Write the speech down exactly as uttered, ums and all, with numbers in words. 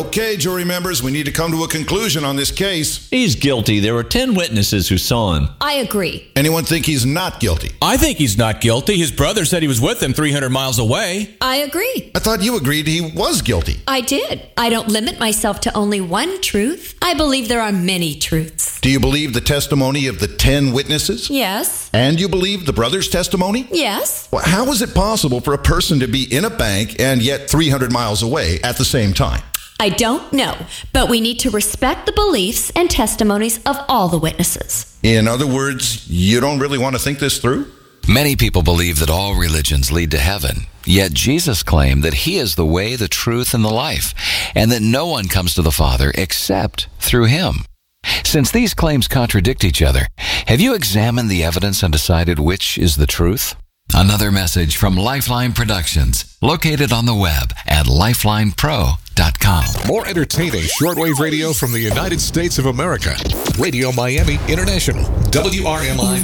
Okay, jury members, we need to come to a conclusion on this case. He's guilty. There were ten witnesses who saw him. I agree. Anyone think he's not guilty? I think he's not guilty. His brother said he was with him three hundred miles away. I agree. I thought you agreed he was guilty. I did. I don't limit myself to only one truth. I believe there are many truths. Do you believe the testimony of the ten witnesses? Yes. And you believe the brother's testimony? Yes. Well, how is it possible for a person to be in a bank and yet three hundred miles away at the same time? I don't know, but we need to respect the beliefs and testimonies of all the witnesses. In other words, you don't really want to think this through? Many people believe that all religions lead to heaven, yet Jesus claimed that he is the way, the truth, and the life, and that no one comes to the Father except through him. Since these claims contradict each other, have you examined the evidence and decided which is the truth? Another message from Lifeline Productions, located on the web at lifeline pro dot com. More entertaining shortwave radio from the United States of America. Radio Miami International. W R M I